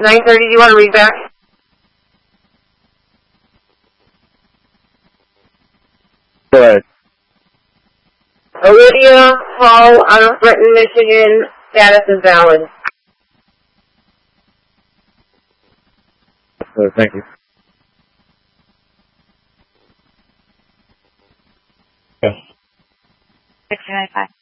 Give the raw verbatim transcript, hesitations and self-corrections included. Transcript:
nine thirty, do you want to read back? Go ahead. Olivia Hall, out of Britain, Michigan, status is valid. Uh, thank you. six two nine five.